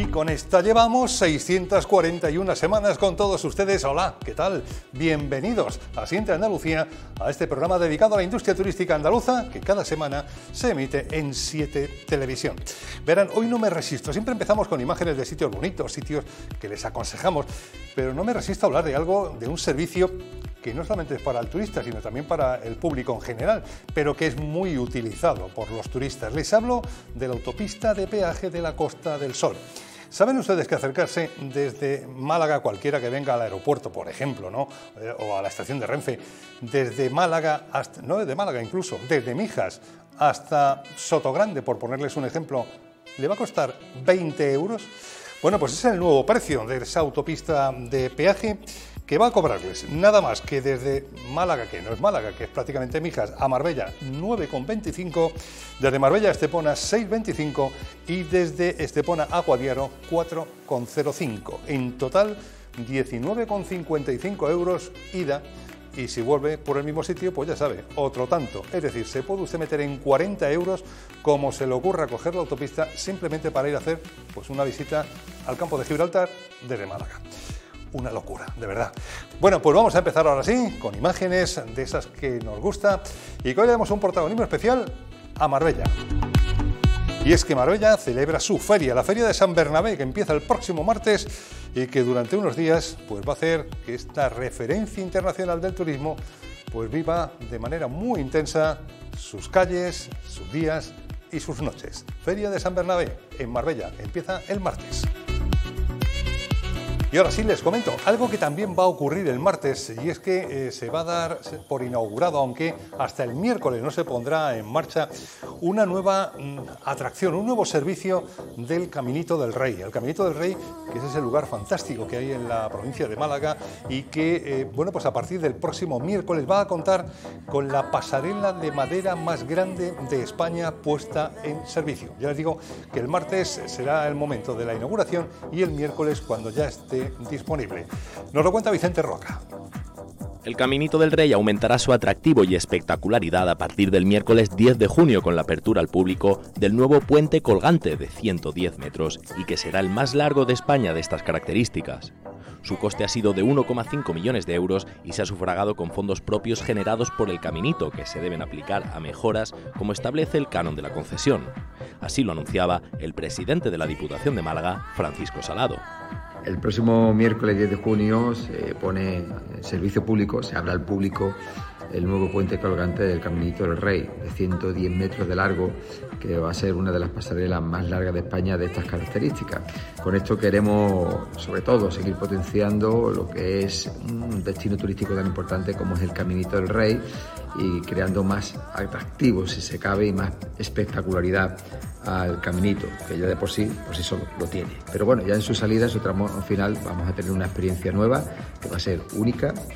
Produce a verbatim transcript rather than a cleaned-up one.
Y con esta llevamos seiscientas cuarenta y una semanas con todos ustedes. Hola, ¿qué tal? Bienvenidos a Siente Andalucía, a este programa dedicado a la industria turística andaluza que cada semana se emite en siete Televisión. Verán, hoy no me resisto, siempre empezamos con imágenes de sitios bonitos, sitios que les aconsejamos, pero no me resisto a hablar de algo, de un servicio que no solamente es para el turista, sino también para el público en general, pero que es muy utilizado por los turistas. Les hablo de la autopista de peaje de la Costa del Sol. ¿Saben ustedes que acercarse desde Málaga, cualquiera que venga al aeropuerto, por ejemplo, ¿no? Eh, o a la estación de Renfe, desde Málaga, hasta, no desde Málaga incluso, desde Mijas hasta Sotogrande, por ponerles un ejemplo, le va a costar veinte euros? Bueno, pues ese es el nuevo precio de esa autopista de peaje, que va a cobrarles nada más que desde Málaga, que no es Málaga, que es prácticamente Mijas, a Marbella nueve con veinticinco, desde Marbella a Estepona seis con veinticinco y desde Estepona a Guadiaro cuatro con cero cinco. En total diecinueve con cincuenta y cinco euros ida, y si vuelve por el mismo sitio, pues ya sabe, otro tanto. Es decir, se puede usted meter en cuarenta euros como se le ocurra coger la autopista simplemente para ir a hacer pues una visita al campo de Gibraltar desde Málaga. Una locura, de verdad. Bueno, pues vamos a empezar ahora sí, con imágenes de esas que nos gusta, y que hoy le damos un protagonismo especial a Marbella. Y es que Marbella celebra su feria, la Feria de San Bernabé, que empieza el próximo martes y que durante unos días pues va a hacer que esta referencia internacional del turismo pues viva de manera muy intensa sus calles, sus días y sus noches. Feria de San Bernabé en Marbella, empieza el martes. Y ahora sí les comento algo que también va a ocurrir el martes, y es que eh, se va a dar por inaugurado, aunque hasta el miércoles no se pondrá en marcha, una nueva mm, atracción, un nuevo servicio del Caminito del Rey. El Caminito del Rey, que es ese lugar fantástico que hay en la provincia de Málaga y que, eh, bueno, pues a partir del próximo miércoles va a contar con la pasarela de madera más grande de España puesta en servicio. Ya les digo que el martes será el momento de la inauguración y el miércoles cuando ya esté disponible. Nos lo cuenta Vicente Roca. El Caminito del Rey aumentará su atractivo y espectacularidad a partir del miércoles diez de junio con la apertura al público del nuevo puente colgante de ciento diez metros y que será el más largo de España de estas características. Su coste ha sido de uno coma cinco millones de euros y se ha sufragado con fondos propios generados por el Caminito, que se deben aplicar a mejoras como establece el canon de la concesión. Así lo anunciaba el presidente de la Diputación de Málaga, Francisco Salado. El próximo miércoles diez de junio se pone en servicio público, se abre al público el nuevo puente colgante del Caminito del Rey, de ciento diez metros de largo, que va a ser una de las pasarelas más largas de España de estas características. Con esto queremos, sobre todo, seguir potenciando lo que es un destino turístico tan importante como es el Caminito del Rey y creando más atractivos, si se cabe, y más espectacularidad al Caminito, que ya de por sí, por sí solo lo tiene. Pero bueno, ya en su salida, en su tramo final, vamos a tener una experiencia nueva que va a ser única